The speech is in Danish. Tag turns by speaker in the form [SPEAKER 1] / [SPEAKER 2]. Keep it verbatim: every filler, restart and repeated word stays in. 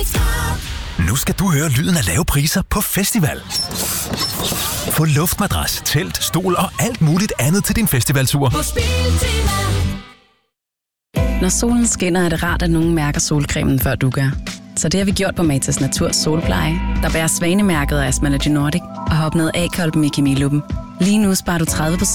[SPEAKER 1] Nu skal du høre lyden af lave priser på festival. Få luftmadras, telt, stol og alt muligt andet til din festivaltur.
[SPEAKER 2] Når solen skinner, er det rart, at nogen mærker solcremen, før du gør. Så det har vi gjort på Matas Natur Solpleje, der bærer svanemærket af Astma Nordic og har opnået A-kolben i Kemiluppen. Lige nu sparer du tredive procent